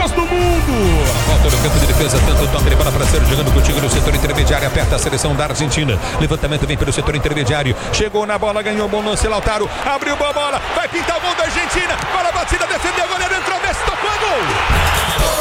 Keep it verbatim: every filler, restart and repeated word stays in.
Copas do Mundo. Volta no campo de defesa, tenta o toque de bola para ser jogando contigo no setor intermediário, aperta a seleção da Argentina. Levantamento vem pelo setor intermediário, chegou na bola, ganhou bom lance, Lautaro, abriu boa bola, vai pintar o gol da Argentina, bola batida, defendeu, o goleiro entrou, Messi tocou, gol!